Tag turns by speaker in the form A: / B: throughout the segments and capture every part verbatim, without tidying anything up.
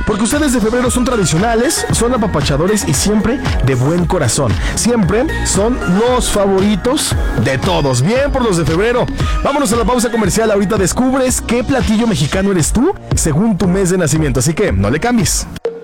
A: Porque ustedes de febrero son tradicionales, son apapachadores y siempre de buen corazón. Siempre son los favoritos de todos. Bien por los de febrero. Vámonos a la pausa comercial. Ahorita descubres qué platillo mexicano eres tú según tu mes de nacimiento. Así que no le cambies.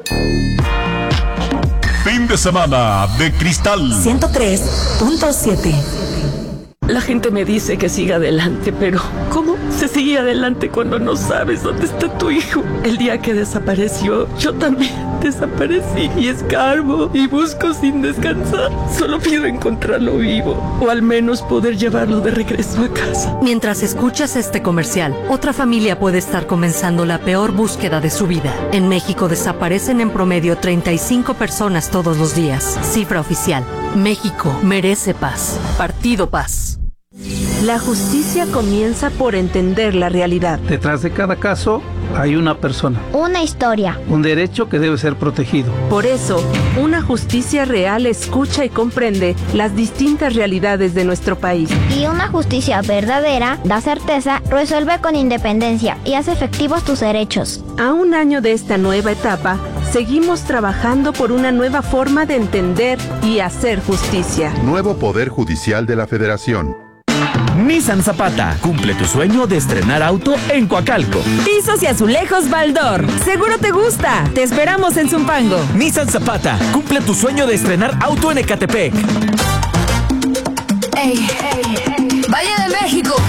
B: Fin de semana de Cristal
C: ciento tres punto siete.
D: La gente me dice que siga adelante, pero ¿cómo se sigue adelante cuando no sabes dónde está tu hijo? El día que desapareció, yo también desaparecí y escarbo y busco sin descansar. Solo pido encontrarlo vivo o al menos poder llevarlo de regreso a casa.
C: Mientras escuchas este comercial, otra familia puede estar comenzando la peor búsqueda de su vida. En México desaparecen en promedio treinta y cinco personas todos los días. Cifra oficial. México merece paz. Partido Paz.
E: La justicia comienza por entender la realidad.
F: Detrás de cada caso hay una persona.
G: Una historia.
F: Un derecho que debe ser protegido.
E: Por eso, una justicia real escucha y comprende las distintas realidades de nuestro país.
G: Y una justicia verdadera da certeza, resuelve con independencia y hace efectivos tus derechos.
E: A un año de esta nueva etapa, seguimos trabajando por una nueva forma de entender y hacer justicia.
H: Nuevo Poder Judicial de la Federación.
I: Nissan Zapata, cumple tu sueño de estrenar auto en Coacalco.
J: Pisos y azulejos Baldor, seguro te gusta. Te esperamos en Zumpango.
I: Nissan Zapata, cumple tu sueño de estrenar auto en Ecatepec.
J: Ey, ey, ey. Valle de México.